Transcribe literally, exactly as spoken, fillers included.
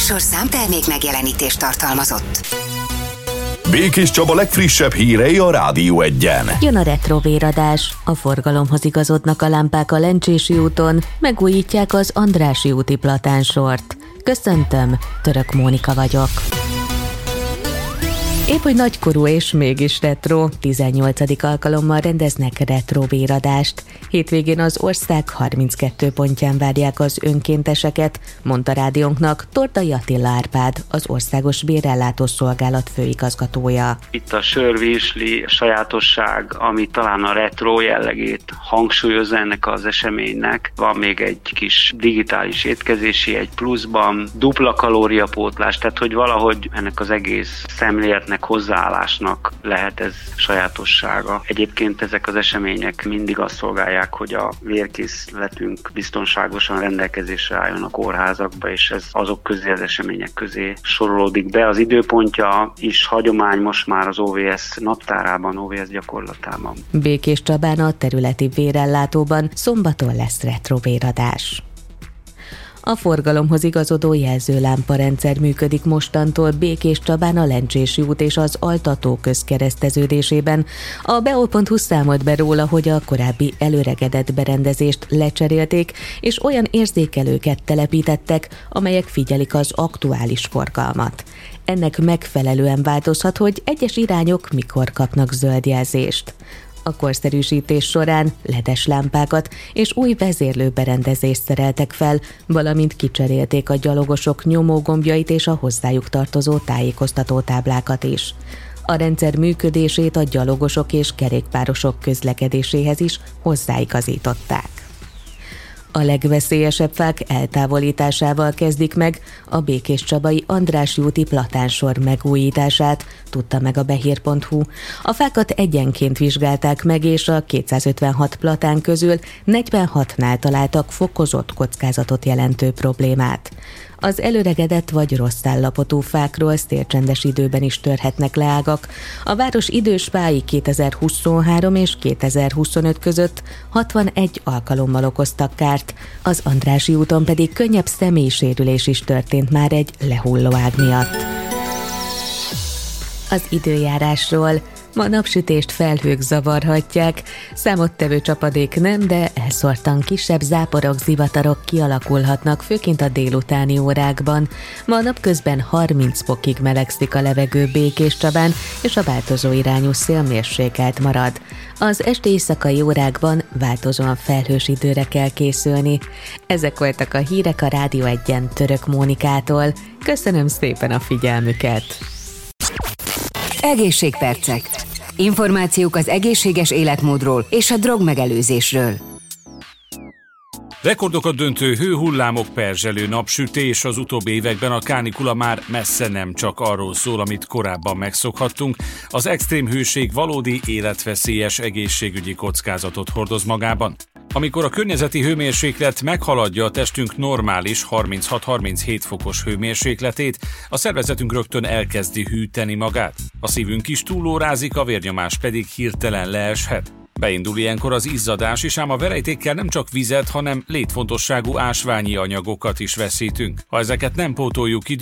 műsor számtermék megjelenítést tartalmazott. Békés Csaba legfrissebb hírei a Rádió Egyen. Jön a retrovéradás. A forgalomhoz igazodnak a lámpák a Lencsési úton, megújítják az Andrássy úti platánsort. Köszöntöm, Török Mónika vagyok. Épp hogy nagykorú és mégis retro, tizennyolcadik alkalommal rendeznek retrovéradást. Hétvégén az ország harminckettő pontján várják az önkénteseket, mondta rádiónknak Tordai Attila Árpád, az Országos Bérellátó Szolgálat főigazgatója. Itt a sörvirsli sajátosság, ami talán a retro jellegét hangsúlyozza ennek az eseménynek. Van még egy kis digitális étkezési egy pluszban, dupla kalóriapótlás, tehát hogy valahogy ennek az egész szemléletnek, hozzáállásnak lehet ez sajátossága. Egyébként ezek az események mindig azt szolgálják, hogy a vérkészletünk biztonságosan rendelkezésre álljon a kórházakba, és ez azok közé, az események közé sorolódik be. Az időpontja is hagyomány most már az o vé es naptárában, o vé es gyakorlatában. Békés Csabán a területi vérellátóban szombaton lesz retrovéradás. A forgalomhoz igazodó jelzőlámpa-rendszer működik mostantól Békés Csabán a Lencsési út és az Altató közkereszteződésében. A beo pont hu számolt be róla, hogy a korábbi előregedett berendezést lecserélték, és olyan érzékelőket telepítettek, amelyek figyelik az aktuális forgalmat. Ennek megfelelően változhat, hogy egyes irányok mikor kapnak zöld jelzést. A korszerűsítés során ledes lámpákat és új vezérlőberendezést szereltek fel, valamint kicserélték a gyalogosok nyomógombjait és a hozzájuk tartozó tájékoztató táblákat is. A rendszer működését a gyalogosok és kerékpárosok közlekedéséhez is hozzáigazították. A legveszélyesebb fák eltávolításával kezdik meg a békéscsabai Andrássy úti platánsor megújítását, tudta meg a behír pont hu. A fákat egyenként vizsgálták meg, és a kétszázötvenhat platán közül negyvenhatnál találtak fokozott kockázatot jelentő problémát. Az előregedett vagy rossz állapotú fákról szélcsendes időben is törhetnek le ágak. A város idős fái kétezer-huszonhárom és kétezer-huszonöt között hatvanegy alkalommal okoztak kárt, az Andrássy úton pedig könnyebb személysérülés is történt már egy lehulló ág miatt. Az időjárásról. Ma napsütést felhők zavarhatják, számottevő csapadék nem, de elszórtan kisebb záporok, zivatarok kialakulhatnak, főként a délutáni órákban. Ma napközben harminc fokig melegszik a levegő Békés Csabán, és a változó irányú szél mérsékelt marad. Az esti éjszakai órákban változóan felhős időre kell készülni. Ezek voltak a hírek a Rádió Egyen Török Mónikától. Köszönöm szépen a figyelmüket! Egészségpercek. Információk az egészséges életmódról és a drogmegelőzésről. Rekordokat döntő hőhullámok, perzselő napsütés, az utóbbi években a kánikula már messze nem csak arról szól, amit korábban megszokhattunk. Az extrém hőség valódi életveszélyes egészségügyi kockázatot hordoz magában. Amikor a környezeti hőmérséklet meghaladja a testünk normális harminchat-harminchét fokos hőmérsékletét, a szervezetünk rögtön elkezdi hűteni magát. A szívünk is túlórázik, a vérnyomás pedig hirtelen leeshet. Beindul ilyenkor az izzadás is, ám a verejtékkel nem csak vizet, hanem létfontosságú ásványi anyagokat is veszítünk. Ha ezeket nem pótoljuk idő